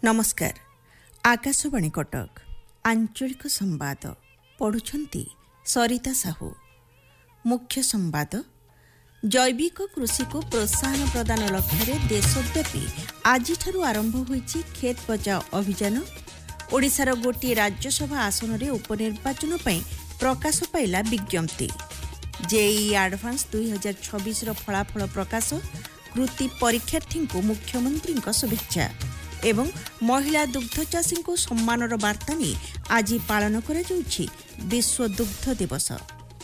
नमस्कार। आकाशवाणी कटक आंचलिक संवाद पढ़ुछंती सरिता साहू। मुख्य संवाद। जैविक कृषि को प्रोत्साहन प्रदान लक्ष्य देशव्यापी आज आरंभ होईछि खेत बचाओ अभियान। ओडिशार गोटे राज्यसभा आसन में उपनिर्वाचन पई प्रकाश पाइला विज्ञप्ति। जेईई एडवांस 2026 फलाफल प्रकाश। कृति परीक्षार्थी को मुख्यमंत्री शुभेच्छा एवं महिला दुग्ध चाषी को सम्मानर वार्ता नहीं आज पालन करा जाउछि विश्व दुग्ध दिवस।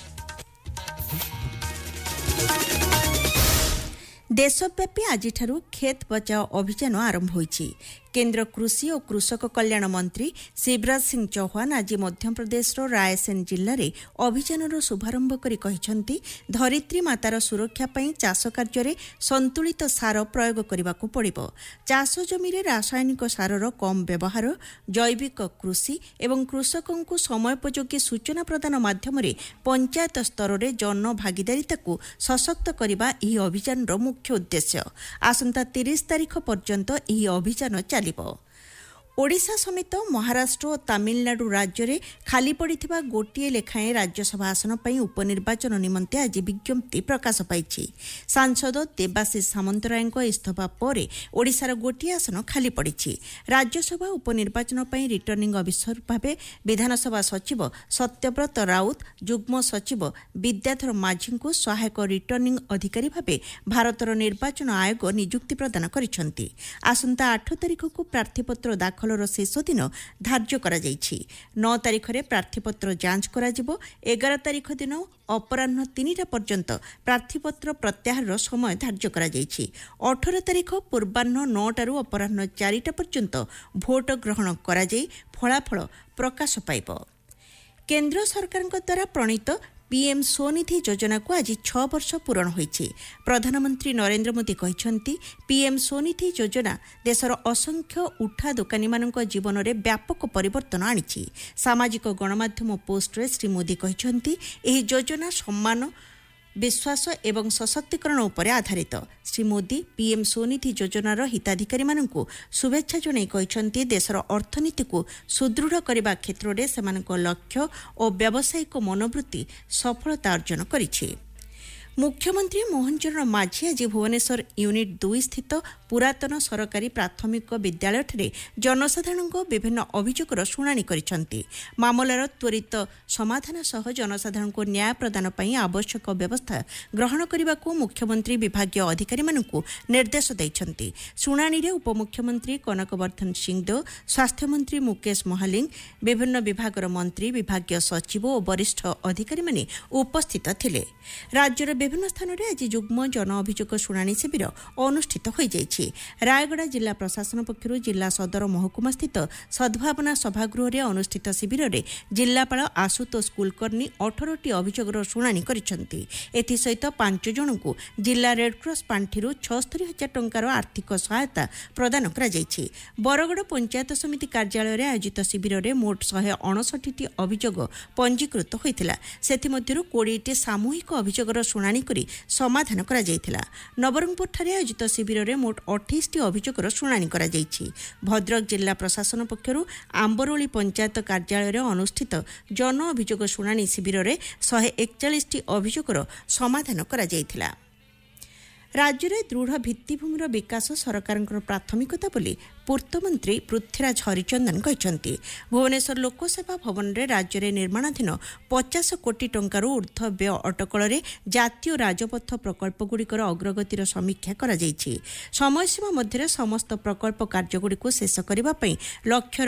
देशव्यापी आज खेत बचाओ अभियान आरंभ होईछि। केंद्र कृषि और कृषक कल्याण मंत्री शिवराज सिंह चौहान आज मध्यप्रदेश रायसेन जिले में अभियान शुभारंभ करी कहिसंती धरित्री मातार सुरक्षा पई चाष कार्य संतुलित सार प्रयोग करबाकू पड़िबो। चाष जमी रे रासायनिक सारर कम व्यवहार, जैविक कृषि एवं कृषकों को समयोपयोगी सूचना प्रदान माध्यम पंचायत स्तर में जन भागीदारिता को सशक्त करबा एही अभियान मुख्य उद्देश्य। आसंता 30 तारीख पर्यंत एही अभियान चलिबो। ओडिशा समेत महाराष्ट्र और तमिलनाडु राज्य में खाली पड़िथिबा गोटिए लेखाएं राज्यसभा आसन पर उपनिर्वाचन निमंते आज विज्ञप्ति प्रकाश पाइछि। सांसद देवाशीष सामंतरायଙ୍କ इस्तीफा पर ओडिशार गोटिए आसन खाली पड़िछि। राज्यसभा उपनिर्वाचन पर रिटर्निंग अफिसर भावे विधानसभा सचिव सत्यव्रत राउत, जुग्म सचिव विद्याधर माझी को सहायक रिटर्निंग अधिकारी भावे भारतर निर्वाचन आयोग नियुक्ति प्रदान करिसेंती। आसंता 8 तारीख को प्रार्थीपत्र दाखल शेष दिन धार्य करा जाइछि। 9 तारीख रे प्रार्थीपत्र जांच करा जिवो। 11 तारीख दिन अपराह्न 3टा पर्यंत प्रार्थीपत्र प्रत्याहार समय धार्य करा जाइछि। 18 तारीख पूर्वाह्न 9टारू अपराह्न 4टा पर्यंत भोट ग्रहण करा जाई फलाफल प्रकाश पाइबो। केंद्र सरकारक द्वारा प्रणीत पीएम स्वनिधि योजना को आज 6 वर्ष पूरण होईछि। प्रधानमंत्री नरेंद्र मोदी कहिसंती पीएम स्वनिधि योजना देशर असंख्य उठा दोकानी मानक जीवन में व्यापक परिवर्तन आनिछि। सामाजिक गणमाध्यम पोस्ट रे श्री मोदी कहिसंती एही योजना सम्मान, विश्वास एवं सशक्तिकरण उपर आधारित। श्री मोदी पीएम स्वनिधि योजनार हिताधिकारी मानकु शुभेच्छा जणाई कहिसंती देशर अर्थनीति को सुदृढ़ करबा क्षेत्र में सेमानक लक्ष्य और व्यावसायिक मनोवृत्ति सफलता अर्जन करिछि। मुख्यमंत्री मोहन चरण माझी आज भुवनेश्वर यूनिट 2 स्थित पुरातन सरकारी प्राथमिक विद्यालय जनसाधारण विभिन्न अभियोगर शुणाणी करिसेंती। मामलार त्वरित समाधान सह जनसाधारण को न्याय प्रदान पई आवश्यक व्यवस्था ग्रहण करने को मुख्यमंत्री विभागीय अधिकारी मानकु निर्देश दैछंती। शुणाणी रे उपमुख्यमंत्री कनकवर्धन सिंहदेव, स्वास्थ्य मंत्री मुकेश महालिंग, विभिन्न विभागर मंत्री, विभागीय सचिव और वरिष्ठ अधिकारी माने उपस्थित थिले। राज्यर विभिन्न स्थान में आज जुग्म जन अभियोग शुणाणी शिविर अनुष्ठित हो जाइछि। रायगड़ा जिला प्रशासन पक्षर जिला सदर महकुमा स्थित सद्भावना सभागृह में अनुष्ठित शिविर में जिलापाल आशुतोष कुलकर्णी 18टी अभियोगर शुणाणी करिसेंती। एथिसहित 5 जन को जिला रेडक्रॉस पांठि 76,000 टंकार आर्थिक सहायता प्रदान करा जाइछि। बरगड़ पंचायत समिति कार्यालय में आयोजित शिविर में मोट 159टी अभियोग पंजीकृत होइतिला। सेथिमध्यरु 20टी सामूहिक अभियोगर शुणाणी करी समाधान करा जाइतिला। नवरंगपुर ठारे आयोजित शिविर में मोट 28टी अभियोगर शुणाणी करा जाइछि। भद्रक जिला प्रशासन पक्षरु आंबरोली पंचायत कार्यालय में अनुष्ठित जन अभियोग शुणाणी शिविर में 141टी अभियोगर समाधान करा जाइतिला। राज्य में दृढ़ भित्तिभूमिर विकास सरकार प्राथमिकता बोली पूर्तमंत्री पृथ्वीराज हरिचंदन कहते। भुवनेश्वर लोकसेवा भवन में राज्य में निर्माणाधीन 50 कोटी टंकार ऊर्ध्व व्यय अटकल जातीय राजपथ प्रकल्पगुड़िकर अग्रगतिर समीक्षा करा जाइछि। समयसीमा मध्य समस्त प्रकल्प कार्यगुड़ी शेष करने लक्ष्य